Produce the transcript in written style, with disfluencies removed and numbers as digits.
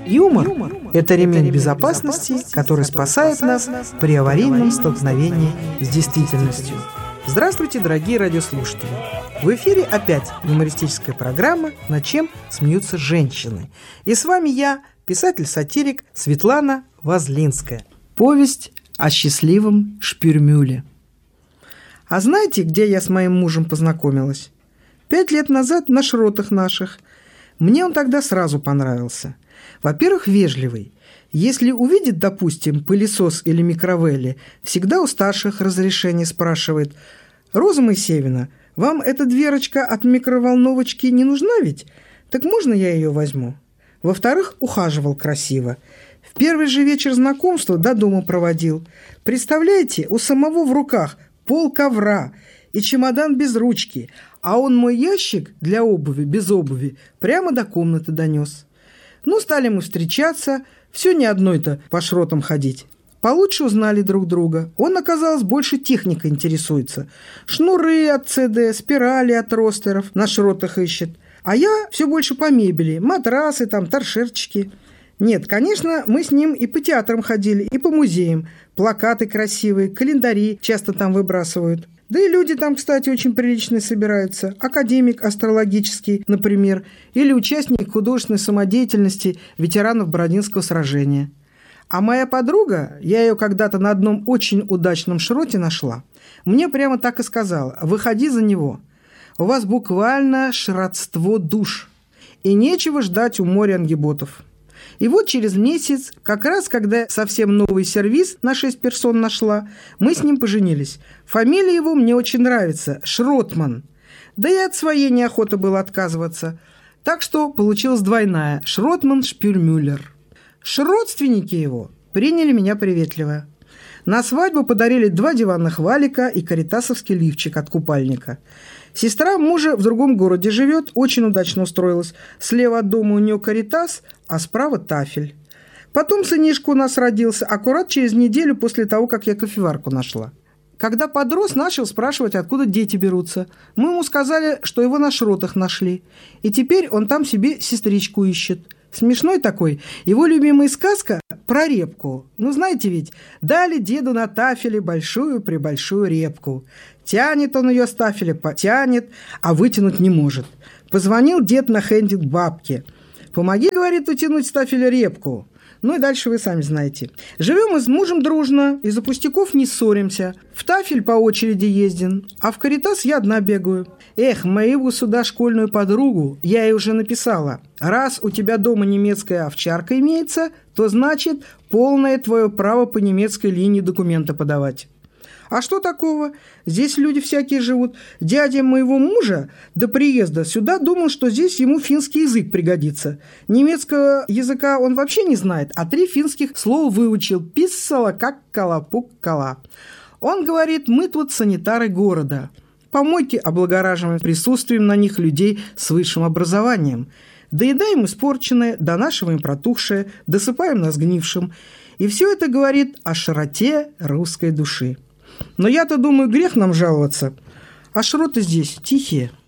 Юмор – это ремень безопасности, который спасает нас при аварийном столкновении с действительностью. Здравствуйте, дорогие радиослушатели! В эфире опять юмористическая программа «Над чем смеются женщины». И с вами я, писатель-сатирик Светлана Возлинская. Повесть о счастливом Шпюрмюле. А знаете, где я с моим мужем познакомилась? 5 лет назад на шротах наших. Мне он тогда сразу понравился. Во-первых, вежливый. Если увидит, допустим, пылесос или микровелли, всегда у старших разрешение спрашивает: «Роза Моисеевна, вам эта дверочка от микроволновочки не нужна ведь? Так можно я ее возьму?» Во-вторых, ухаживал красиво. В первый же вечер знакомства до дома проводил. Представляете, у самого в руках пол ковра и чемодан без ручки, а он мой ящик для обуви без обуви прямо до комнаты донес. Ну, стали мы встречаться, все не одной-то по шротам ходить. Получше узнали друг друга. Он, оказалось, больше техникой интересуется. Шнуры от ЦД, спирали от ростеров на шротах ищет. А я все больше по мебели, матрасы там, торшерчики. Нет, конечно, мы с ним и по театрам ходили, и по музеям. Плакаты красивые, календари часто там выбрасывают. Да и люди там, кстати, очень приличные собираются. Академик астрологический, например, или участник художественной самодеятельности ветеранов Бородинского сражения. А моя подруга, я ее когда-то на одном очень удачном шроте нашла, мне прямо так и сказала: «Выходи за него. У вас буквально шротство душ. И нечего ждать у моря ангиботов». И вот через месяц, как раз когда совсем новый сервиз на 6 персон нашла, мы с ним поженились. Фамилия его мне очень нравится – Шротман. Да и от своей неохота было отказываться. Так что получилась двойная – Шротман-Шпюрмюллер. Родственники его приняли меня приветливо. На свадьбу подарили 2 диванных валика и каритасовский лифчик от купальника. Сестра мужа в другом городе живет, очень удачно устроилась. Слева от дома у нее каритас, а справа тафель. Потом сынишка у нас родился, аккурат через неделю после того, как я кофеварку нашла. Когда подрос, начал спрашивать, откуда дети берутся. Мы ему сказали, что его на шротах нашли. И теперь он там себе сестричку ищет. Смешной такой. Его любимая сказка про репку. Ну, знаете ведь, дали деду на тафеле большую-пребольшую репку. Тянет он ее с тафеля, потянет, а вытянуть не может. Позвонил дед на хендинг бабке. «Помоги, — говорит, — утянуть с тафеля репку». Ну и дальше вы сами знаете. Живем мы с мужем дружно, из-за пустяков не ссоримся. В тафель по очереди ездим, а в каритас я одна бегаю. Эх, мою сюда школьную подругу, я ей уже написала: раз у тебя дома немецкая овчарка имеется, то значит полное твое право по немецкой линии документы подавать. А что такого? Здесь люди всякие живут. Дядя моего мужа до приезда сюда думал, что здесь ему финский язык пригодится. Немецкого языка он вообще не знает, а 3 финских слова выучил. Писсала, как калапук-кала. Он говорит: мы тут санитары города. Помойки облагораживаем присутствием на них людей с высшим образованием. Доедаем испорченное, донашиваем протухшее, досыпаем на сгнившем. И все это говорит о широте русской души. Но я-то думаю, грех нам жаловаться. А шроты здесь тихие.